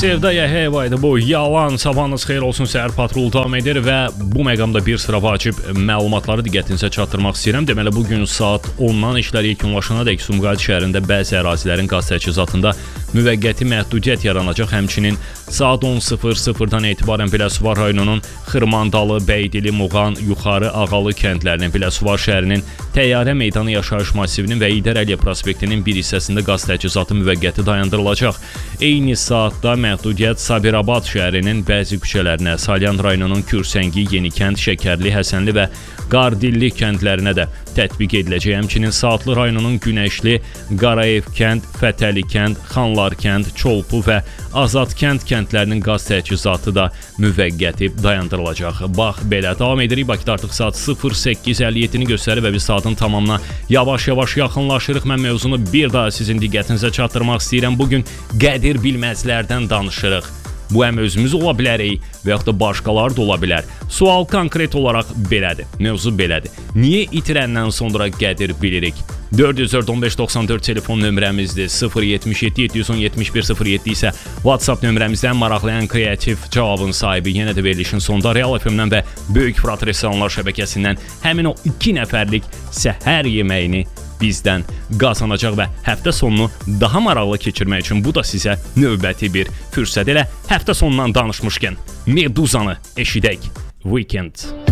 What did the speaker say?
Sevda Yəhəyeva idi bu. Yalan, sabahınız xeyir olsun, səhər patrol davam edir və bu məqamda bir sıra vacib məlumatları diqqətinizə çatdırmaq istəyirəm. Deməli, bugün saat 10-dan işlər yekunlaşanadək Sumqayıt şəhərində bəzi ərazilərin qaz təchizatında müvəqqəti məhdudiyyət yaranacaq. Həmçinin saat 10:00-dan etibarən Biləsuvar rayonunun Xırmandalı, Bəydili, Muğan, Yuxarı Ağalı kəndlərinin, Biləsuvar şəhərinin Təyyarə meydanı yaşayış masivinin və İdər Əliyev prospektinin bir hissəsində qaz təchizatı müvəqqəti dayandırılacaq. Eyni saatda məhdudiyyət Sabirabad şəhərinin bəzi küçələrinə, Salyan rayonunun Kürsəngi, Yenikənd, Şəkərli, Həsənli və Qardilli kəndlərinə də tətbiq ediləcək. Həmçinin Saatlı rayonunun Günəşli, Qarayev kənd, Fətəli kənd, Xanlar kənd, Çolpu və Azad kənd kəndlərinin qaz təchizatı da müvəqqəti dayandırılacaq. Bax, belə davam edirik. Bakıda artıq saat 08:57-ni göstərir və biz saatın tamamına yavaş-yavaş yaxınlaşırıq. Mən mövzunu bir daha sizin diqqətinizə çatdırmaq istəyirəm. Bugün qədir bilməzlərdən danışırıq. Bu həm özümüz ola bilərik və yaxud da başqaları da ola bilər. Sual konkret olaraq belədir. Mövzu belədir. Niyə itirəndən sonra qədir bilirik? 404-1594 telefon nömrəmizdir. 077-710-7107 isə WhatsApp nömrəmizdən maraqlayan kreativ cavabın sahibi yenə də verilişin sonunda Real FM-dən və Böyük Fırat Restoranlar şəbəkəsindən həmin o 2 nəfərlik səhər yeməyini bizdən qazanacaq və həftə sonunu daha maraqlı keçirmək üçün bu da sizə növbəti bir fürsət. Elə həftə sonundan danışmışkən Meduzanı eşidək. Weekend.